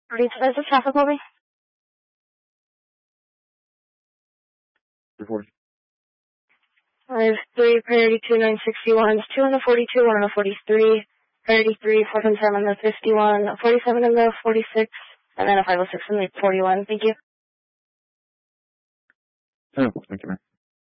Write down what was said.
Read the traffic will be. Report. There's 3, priority 2961, 2 on the 42, 1 on the 43, priority 3, 417 on the 51, 47 on the 46, and then a 506 on the 41. Thank you. Oh, thank you, man.